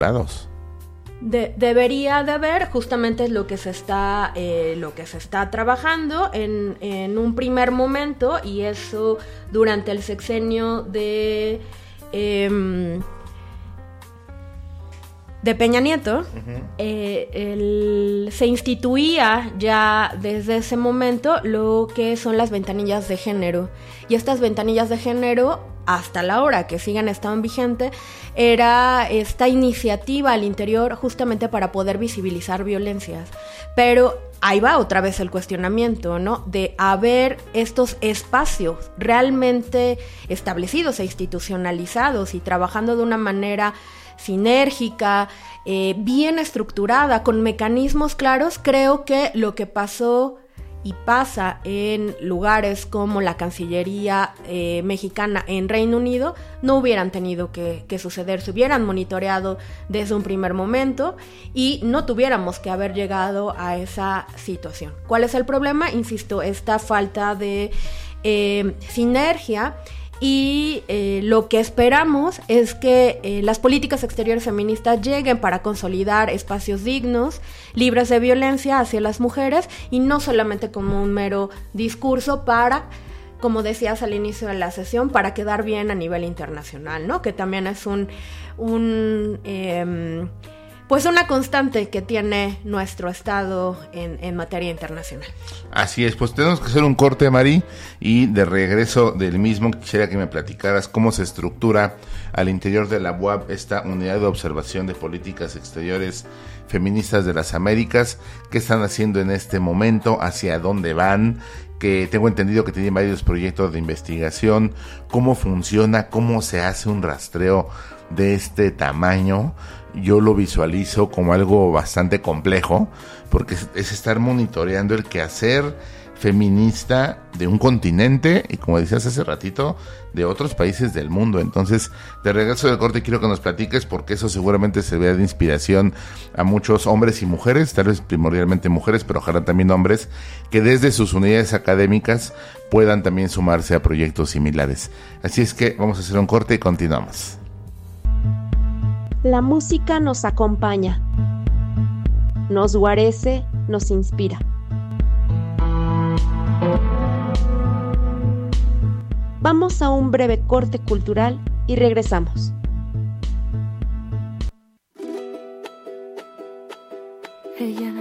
equivocados. Debería de haber justamente lo que se está trabajando en un primer momento, y eso durante el sexenio de Peña Nieto. Se instituía ya desde ese momento lo que son las ventanillas de género, y estas ventanillas de género, hasta la hora que sigan estando vigentes, era esta iniciativa al interior justamente para poder visibilizar violencias. Pero ahí va otra vez el cuestionamiento, ¿no? De haber estos espacios realmente establecidos e institucionalizados y trabajando de una manera sinérgica, bien estructurada, con mecanismos claros. Creo que lo que pasó y pasa en lugares como la Cancillería mexicana en Reino Unido no hubieran tenido que suceder, se hubieran monitoreado desde un primer momento y no tuviéramos que haber llegado a esa situación. ¿Cuál es el problema? Insisto, esta falta de sinergia. Y lo que esperamos es que las políticas exteriores feministas lleguen para consolidar espacios dignos, libres de violencia hacia las mujeres, y no solamente como un mero discurso para, como decías al inicio de la sesión, para quedar bien a nivel internacional, ¿no? Que también es pues una constante que tiene nuestro Estado en materia internacional. Así es, pues tenemos que hacer un corte, Mari, y de regreso del mismo quisiera que me platicaras cómo se estructura al interior de la UAP esta unidad de observación de políticas exteriores feministas de las Américas, qué están haciendo en este momento, hacia dónde van, que tengo entendido que tienen varios proyectos de investigación, cómo funciona, cómo se hace un rastreo de este tamaño. Yo lo visualizo como algo bastante complejo, porque es estar monitoreando el quehacer feminista de un continente y, como decías hace ratito, de otros países del mundo. Entonces, de regreso del corte, quiero que nos platiques, porque eso seguramente se vea de inspiración a muchos hombres y mujeres, tal vez primordialmente mujeres, pero ojalá también hombres, que desde sus unidades académicas puedan también sumarse a proyectos similares. Así es que vamos a hacer un corte y continuamos. La música nos acompaña, nos guarece, nos inspira. Vamos a un breve corte cultural y regresamos. Ella